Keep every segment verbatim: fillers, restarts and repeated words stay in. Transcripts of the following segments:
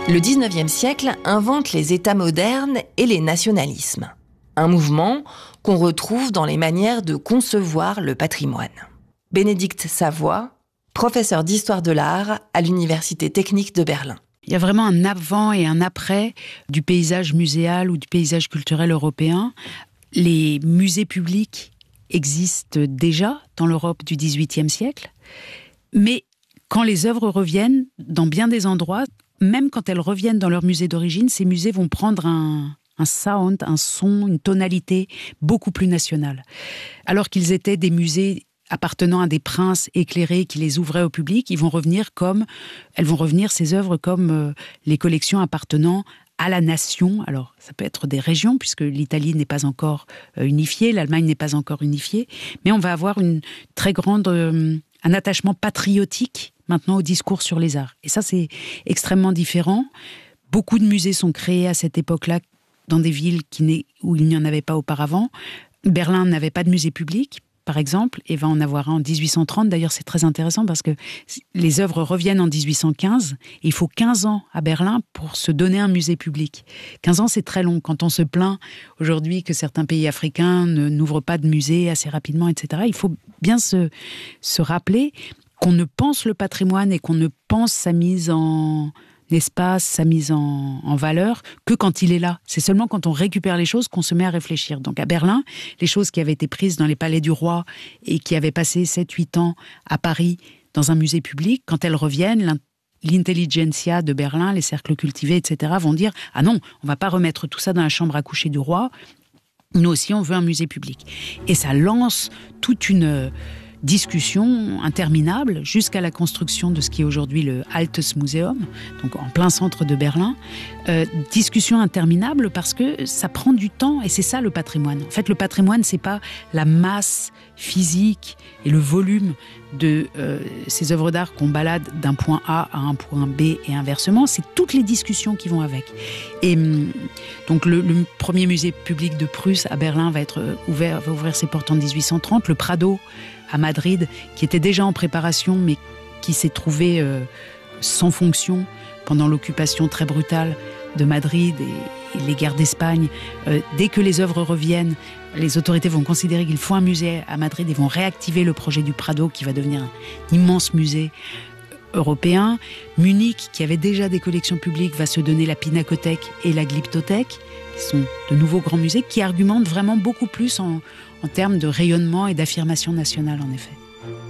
Le dix-neuvième siècle invente les États modernes et les nationalismes. Un mouvement qu'on retrouve dans les manières de concevoir le patrimoine. Bénédicte Savoie, professeur d'histoire de l'art à l'Université technique de Berlin. Il y a vraiment un avant et un après du paysage muséal ou du paysage culturel européen. Les musées publics existent déjà dans l'Europe du dix-huitième siècle, mais quand les œuvres reviennent, dans bien des endroits, même quand elles reviennent dans leur musée d'origine, ces musées vont prendre un, un sound, un son, une tonalité beaucoup plus nationale. Alors qu'ils étaient des musées appartenant à des princes éclairés qui les ouvraient au public, ils vont revenir comme, elles vont revenir ces œuvres comme euh, les collections appartenant à la nation. Alors, ça peut être des régions, puisque l'Italie n'est pas encore euh, unifiée, l'Allemagne n'est pas encore unifiée, mais on va avoir une très grande, euh, un attachement patriotique maintenant au discours sur les arts. Et ça, c'est extrêmement différent. Beaucoup de musées sont créés à cette époque-là dans des villes qui où il n'y en avait pas auparavant. Berlin n'avait pas de musée public, par exemple, et va en avoir un en dix-huit cent trente. D'ailleurs, c'est très intéressant parce que les œuvres reviennent en dix-huit cent quinze. Et il faut quinze ans à Berlin pour se donner un musée public. quinze ans, c'est très long. Quand on se plaint aujourd'hui que certains pays africains ne, n'ouvrent pas de musées assez rapidement, et cetera, il faut bien se, se rappeler qu'on ne pense le patrimoine et qu'on ne pense sa mise en espace, sa mise en, en valeur, que quand il est là. C'est seulement quand on récupère les choses qu'on se met à réfléchir. Donc à Berlin, les choses qui avaient été prises dans les palais du roi et qui avaient passé sept huit ans à Paris dans un musée public, quand elles reviennent, l'intelligentsia de Berlin, les cercles cultivés, et cetera, vont dire « Ah non, on ne va pas remettre tout ça dans la chambre à coucher du roi. Nous aussi, on veut un musée public. » Et ça lance toute une discussion interminable jusqu'à la construction de ce qui est aujourd'hui le Altes Museum, donc en plein centre de Berlin. Euh, discussion interminable parce que ça prend du temps et c'est ça le patrimoine. En fait, le patrimoine, c'est pas la masse physique et le volume de euh, ces œuvres d'art qu'on balade d'un point A à un point B et inversement, c'est toutes les discussions qui vont avec. Et donc le, le premier musée public de Prusse à Berlin va être ouvert, va ouvrir ses portes en dix-huit cent trente. Le Prado à Madrid, qui était déjà en préparation, mais qui s'est trouvé euh, sans fonction pendant l'occupation très brutale de Madrid et, et les guerres d'Espagne. Euh, dès que les œuvres reviennent, les autorités vont considérer qu'il faut un musée à Madrid et vont réactiver le projet du Prado, qui va devenir un immense musée européen. Munich, qui avait déjà des collections publiques, va se donner la Pinakothek et la Glyptothèque, qui sont de nouveaux grands musées, qui argumentent vraiment beaucoup plus en, en termes de rayonnement et d'affirmation nationale, en effet.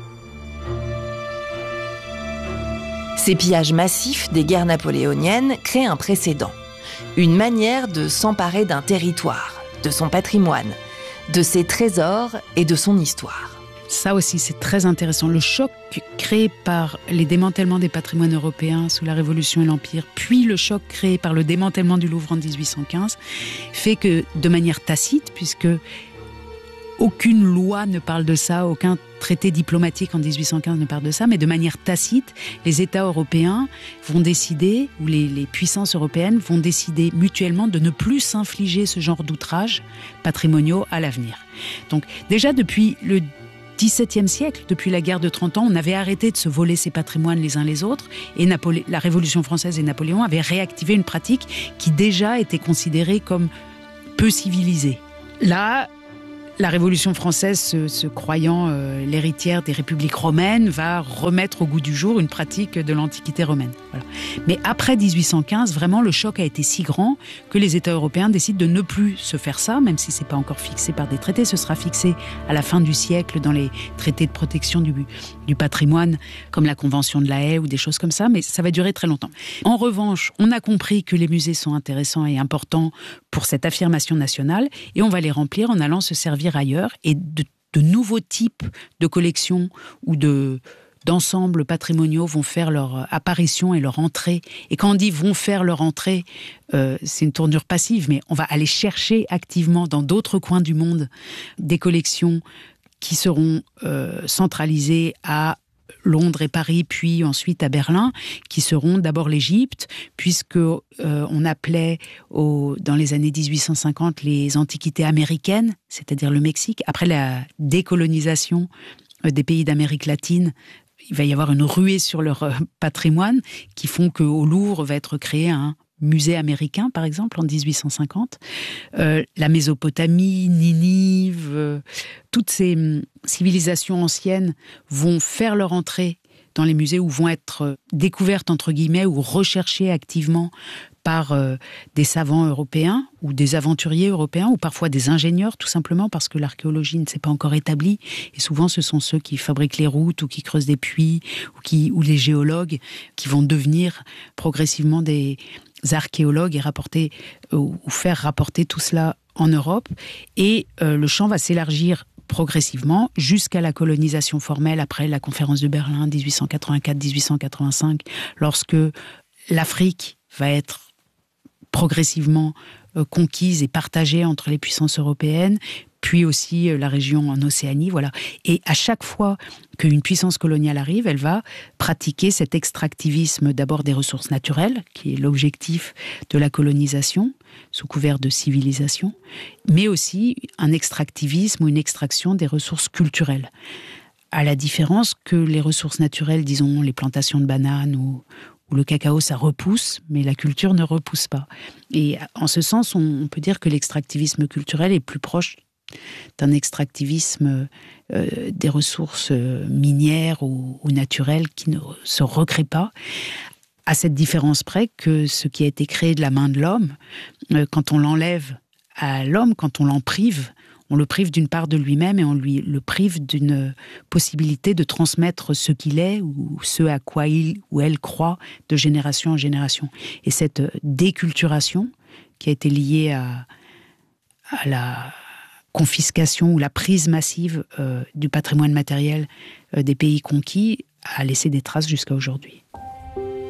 Ces pillages massifs des guerres napoléoniennes créent un précédent. Une manière de s'emparer d'un territoire, de son patrimoine, de ses trésors et de son histoire. Ça aussi, c'est très intéressant. Le choc créé par les démantèlements des patrimoines européens sous la Révolution et l'Empire, puis le choc créé par le démantèlement du Louvre en dix-huit cent quinze, fait que, de manière tacite, puisque aucune loi ne parle de ça, aucun traité diplomatique en dix-huit cent quinze ne parle de ça, mais de manière tacite, les États européens vont décider, ou les, les puissances européennes vont décider mutuellement de ne plus s'infliger ce genre d'outrages patrimoniaux à l'avenir. Donc déjà depuis le dix-septième siècle, depuis la guerre de trente ans, on avait arrêté de se voler ses patrimoines les uns les autres et Napolé- la Révolution française et Napoléon avaient réactivé une pratique qui déjà était considérée comme peu civilisée. Là, la Révolution française, se, se croyant euh, l'héritière des républiques romaines, va remettre au goût du jour une pratique de l'Antiquité romaine. Voilà. Mais après dix-huit cent quinze, vraiment, le choc a été si grand que les États européens décident de ne plus se faire ça, même si ce n'est pas encore fixé par des traités. Ce sera fixé à la fin du siècle dans les traités de protection du, du patrimoine, comme la Convention de la Haye ou des choses comme ça, mais ça va durer très longtemps. En revanche, on a compris que les musées sont intéressants et importants pour cette affirmation nationale, et on va les remplir en allant se servir ailleurs, et de, de nouveaux types de collections ou de, d'ensembles patrimoniaux vont faire leur apparition et leur entrée. Et quand on dit vont faire leur entrée, euh, c'est une tournure passive, mais on va aller chercher activement dans d'autres coins du monde des collections qui seront euh, centralisées à Londres et Paris, puis ensuite à Berlin, qui seront d'abord l'Égypte, puisque euh, on appelait au, dans les années dix-huit cent cinquante les antiquités américaines, c'est-à-dire le Mexique. Après la décolonisation euh, des pays d'Amérique latine, il va y avoir une ruée sur leur euh, patrimoine qui font qu'au Louvre va être créé un musée américain, par exemple, en dix-huit cent cinquante. Euh, la Mésopotamie, Ninive, euh, toutes ces hum, civilisations anciennes vont faire leur entrée dans les musées ou vont être découvertes, entre guillemets, ou recherchées activement par euh, des savants européens ou des aventuriers européens ou parfois des ingénieurs, tout simplement parce que l'archéologie ne s'est pas encore établie. Et souvent, ce sont ceux qui fabriquent les routes ou qui creusent des puits ou, qui, ou les géologues qui vont devenir progressivement des archéologues et rapporter euh, ou faire rapporter tout cela en Europe. Et euh, le champ va s'élargir progressivement jusqu'à la colonisation formelle après la conférence de Berlin dix-huit cent quatre-vingt-quatre dix-huit cent quatre-vingt-cinq, lorsque l'Afrique va être progressivement euh, conquise et partagée entre les puissances européennes, puis aussi euh, la région en Océanie, voilà. Et à chaque fois qu'une puissance coloniale arrive, elle va pratiquer cet extractivisme d'abord des ressources naturelles, qui est l'objectif de la colonisation, sous couvert de civilisation, mais aussi un extractivisme ou une extraction des ressources culturelles. À la différence que les ressources naturelles, disons les plantations de bananes ou, ou le cacao, ça repousse, mais la culture ne repousse pas. Et en ce sens, on, on peut dire que l'extractivisme culturel est plus proche d'un extractivisme euh, des ressources minières ou, ou naturelles qui ne se recréent pas, à cette différence près que ce qui a été créé de la main de l'homme, euh, quand on l'enlève à l'homme, quand on l'en prive, on le prive d'une part de lui-même et on lui le prive d'une possibilité de transmettre ce qu'il est ou ce à quoi il ou elle croit de génération en génération. Et cette déculturation qui a été liée à, à la confiscation ou la prise massive euh, du patrimoine matériel euh, des pays conquis a laissé des traces jusqu'à aujourd'hui.